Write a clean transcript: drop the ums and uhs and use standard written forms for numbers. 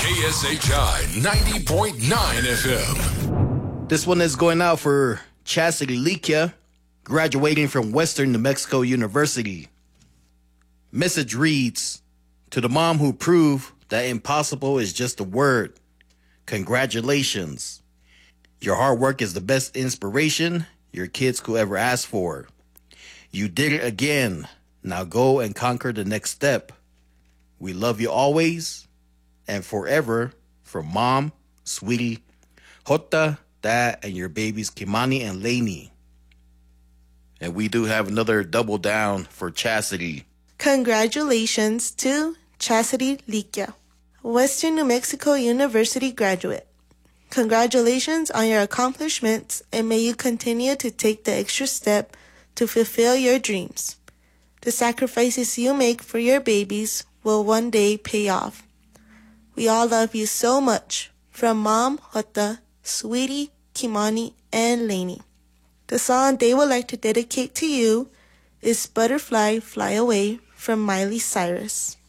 KSHI 90.9 FM. This one is going out for Chastity Likia, graduating from Western New Mexico University. Message reads, to the mom who proved that impossible is just a word. Congratulations. Your hard work is the best inspiration your kids could ever ask for. You did it again. Now go and conquer the next step. We love you always and forever, from Mom, Sweetie, Jota, Dad, and your babies Kimani and Lainey. And we do have another double down for Chastity. Congratulations to Chastity Likia, Western New Mexico University graduate. Congratulations on your accomplishments, and may you continue to take the extra step to fulfill your dreams. The sacrifices you make for your babies will one day pay off. We all love you so much. From Mom, Jota, Sweetie, Kimani, and Lainey. The song they would like to dedicate to you is Butterfly Fly Away from Miley Cyrus.